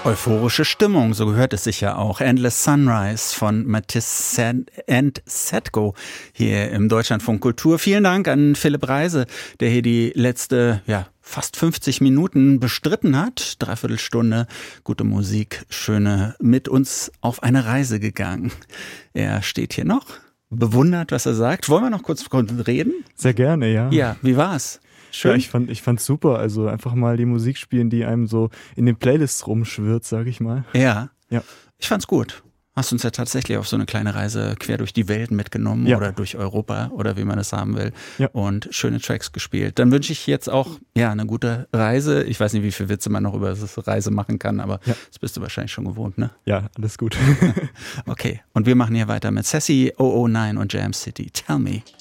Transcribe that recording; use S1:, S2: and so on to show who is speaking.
S1: Euphorische Stimmung, so gehört es sich ja auch. Endless Sunrise von Mathis and Setko hier im Deutschlandfunk Kultur. Vielen Dank an Philipp Reise, der hier die letzte, fast 50 Minuten bestritten hat. Dreiviertelstunde, gute Musik, schöne, mit uns auf eine Reise gegangen. Er steht hier noch, bewundert, was er sagt. Wollen wir noch kurz reden?
S2: Sehr gerne, ja.
S1: Ja, wie war's? Schön.
S2: Ja, ich fand's super. Also einfach mal die Musik spielen, die einem so in den Playlists rumschwirrt, sag ich mal.
S1: Ja.
S2: Ja.
S1: Ich fand's gut. Hast uns ja tatsächlich auf so eine kleine Reise quer durch die Welt mitgenommen oder durch Europa oder wie man es haben will und schöne Tracks gespielt. Dann wünsche ich jetzt auch eine gute Reise. Ich weiß nicht, wie viele Witze man noch über das Reise machen kann, aber das bist du wahrscheinlich schon gewohnt, ne?
S2: Ja, alles gut.
S1: Okay, und wir machen hier weiter mit Sassy 009 und Jam City. Tell Me.